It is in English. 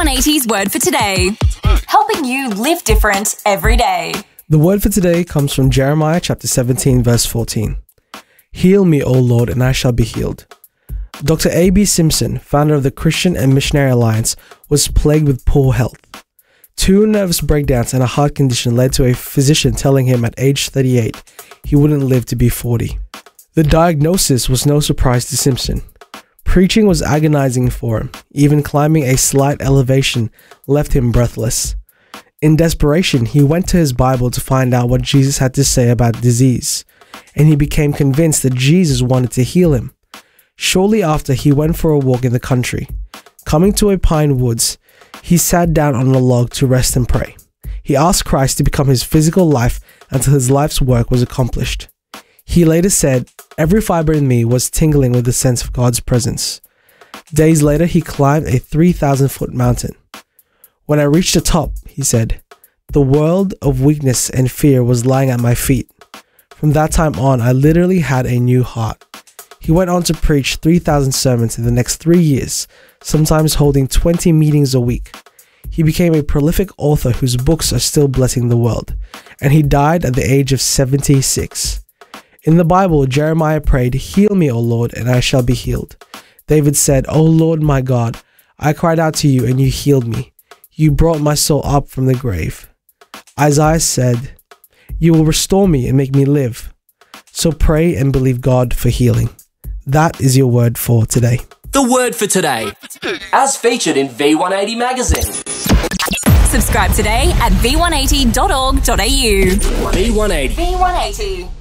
V180's Word for Today, helping you live different every day. The word for today comes from Jeremiah chapter 17 verse 14. Heal me, O Lord, and I shall be healed. Dr. A.B. Simpson, founder of the Christian and Missionary Alliance, was plagued with poor health. 2 nervous breakdowns and a heart condition led to a physician telling him at age 38 he wouldn't live to be 40. The diagnosis was no surprise to Simpson. Preaching was agonizing for him. Even climbing a slight elevation left him breathless. In desperation, he went to his Bible to find out what Jesus had to say about disease, and he became convinced that Jesus wanted to heal him. Shortly after, he went for a walk in the country. Coming to a pine woods, he sat down on a log to rest and pray. He asked Christ to become his physical life until his life's work was accomplished. He later said, "Every fiber in me was tingling with the sense of God's presence." Days later, he climbed a 3,000-foot mountain. "When I reached the top," he said, "the world of weakness and fear was lying at my feet. From that time on, I literally had a new heart." He went on to preach 3,000 sermons in the next 3 years, sometimes holding 20 meetings a week. He became a prolific author whose books are still blessing the world, and he died at the age of 76. In the Bible, Jeremiah prayed, "Heal me, O Lord, and I shall be healed." David said, "O Lord my God, I cried out to you and you healed me. You brought my soul up from the grave." Isaiah said, "You will restore me and make me live." So pray and believe God for healing. That is your word for today. The word for today, as featured in V180 magazine. Subscribe today at v180.org.au. V180. V180.